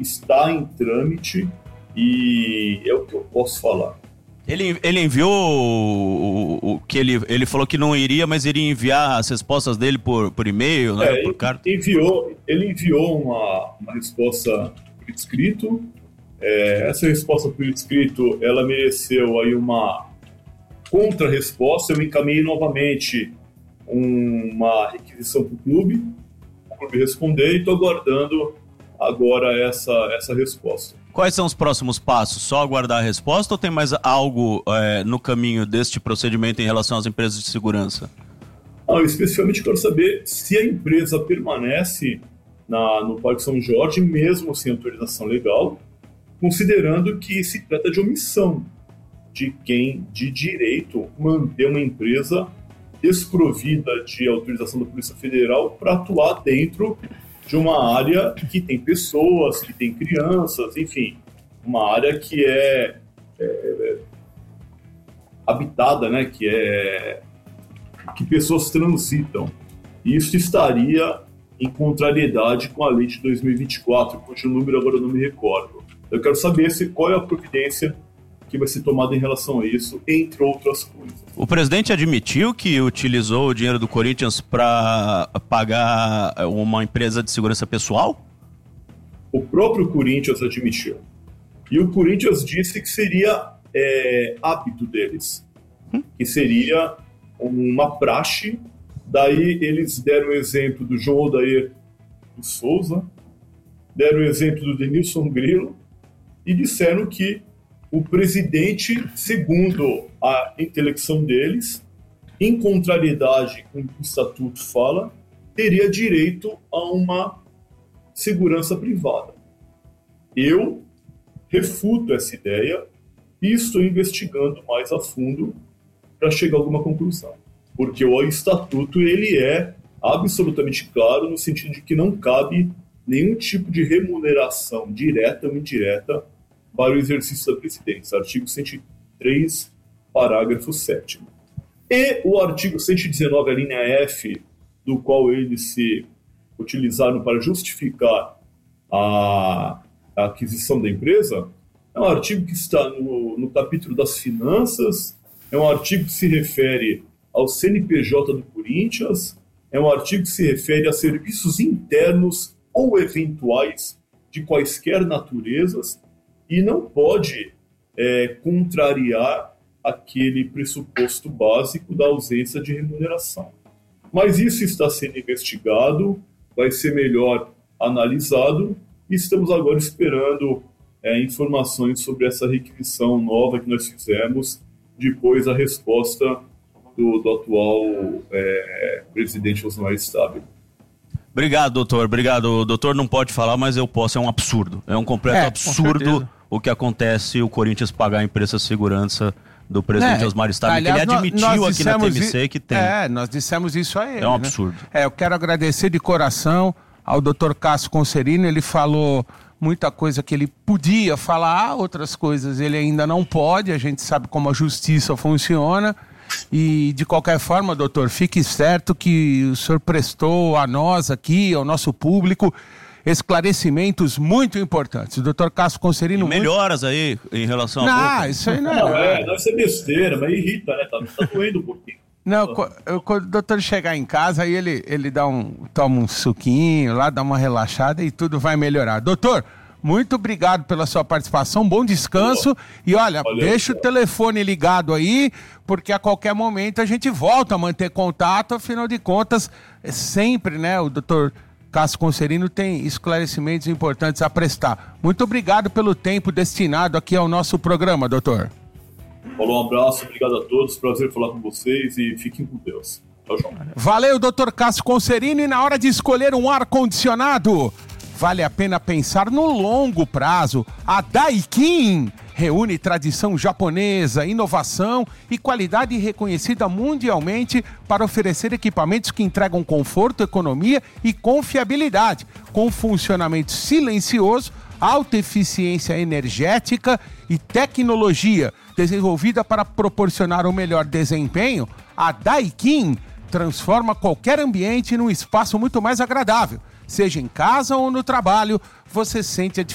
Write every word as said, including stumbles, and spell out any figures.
está em trâmite e é o que eu posso falar. Ele, ele enviou o, o, o que ele, ele falou que não iria, mas iria enviar as respostas dele por, por e-mail, né? É, por carta. Enviou, ele enviou uma, uma resposta por escrito. É, essa resposta por escrito, ela mereceu aí uma contra-resposta. Eu encaminhei novamente uma requisição para o clube, o clube responder, e estou aguardando agora essa, essa resposta. Quais são os próximos passos? Só aguardar a resposta ou tem mais algo é, no caminho deste procedimento em relação às empresas de segurança? Ah, eu especificamente quero saber se a empresa permanece na, no Parque São Jorge, mesmo sem autorização legal, considerando que se trata de omissão de quem de direito manter uma empresa desprovida de autorização da Polícia Federal para atuar dentro de uma área que tem pessoas, que tem crianças, enfim, uma área que é, é habitada, né, que é que pessoas transitam. Isso estaria em contrariedade com a lei de dois mil e vinte e quatro, cujo número agora eu não me recordo. Eu quero saber se, qual é a providência que vai ser tomada em relação a isso, entre outras coisas. O presidente admitiu que utilizou o dinheiro do Corinthians para pagar uma empresa de segurança pessoal? O próprio Corinthians admitiu. E o Corinthians disse que seria é, hábito deles, hum? que seria uma praxe. Daí eles deram o exemplo do João Odair de Souza, deram o exemplo do Denilson Grilo e disseram que o presidente, segundo a intelecção deles, em contrariedade com o que o estatuto fala, teria direito a uma segurança privada. Eu refuto essa ideia e estou investigando mais a fundo para chegar a alguma conclusão. Porque o estatuto ele é absolutamente claro no sentido de que não cabe nenhum tipo de remuneração direta ou indireta para o exercício da presidência. Artigo cento e três, parágrafo sétimo. E o artigo cento e dezenove, a linha F, do qual eles se utilizaram para justificar a, a aquisição da empresa, é um artigo que está no, no capítulo das finanças, é um artigo que se refere ao C N P J do Corinthians, é um artigo que se refere a serviços internos ou eventuais de quaisquer naturezas, e não pode é, contrariar aquele pressuposto básico da ausência de remuneração. Mas isso está sendo investigado, vai ser melhor analisado, e estamos agora esperando é, informações sobre essa requisição nova que nós fizemos depois da resposta do, do atual é, presidente Osmar Stabile. Obrigado, doutor. Obrigado. O doutor não pode falar, mas eu posso. É um absurdo. É um completo é, absurdo o que acontece o Corinthians pagar a empresa de segurança do presidente é, Osmar Stabile, que ele admitiu aqui na T M C que tem. É, nós dissemos isso a ele. É um absurdo. Né? É, eu quero agradecer de coração ao doutor Cássio Concerino. Ele falou muita coisa que ele podia falar, outras coisas ele ainda não pode. A gente sabe como a justiça funciona. E, de qualquer forma, doutor, fique certo que o senhor prestou a nós aqui, ao nosso público, esclarecimentos muito importantes. O doutor Cássio Concerino... E melhoras muito... aí em relação a... Não, boca. Isso aí não é... Não, é, deve ser besteira, mas irrita, né? Tá, tá doendo um pouquinho. Não, eu, quando o doutor chegar em casa, aí ele, ele dá um, toma um suquinho lá, dá uma relaxada e tudo vai melhorar. Doutor, muito obrigado pela sua participação, bom descanso. E olha, Valeu, deixa cara. o telefone ligado aí, porque a qualquer momento a gente volta a manter contato, afinal de contas, é sempre, né, o doutor Cássio Concerino tem esclarecimentos importantes a prestar. Muito obrigado pelo tempo destinado aqui ao nosso programa, doutor. Falou, um abraço, obrigado a todos, prazer falar com vocês e fiquem com Deus. Tchau, tchau. Valeu, doutor Cássio Concerino, e na hora de escolher um ar-condicionado, vale a pena pensar no longo prazo. A Daikin reúne tradição japonesa, inovação e qualidade reconhecida mundialmente para oferecer equipamentos que entregam conforto, economia e confiabilidade, com funcionamento silencioso, alta eficiência energética e tecnologia desenvolvida para proporcionar o melhor desempenho. A Daikin transforma qualquer ambiente num espaço muito mais agradável. Seja em casa ou no trabalho, você sente a diferença.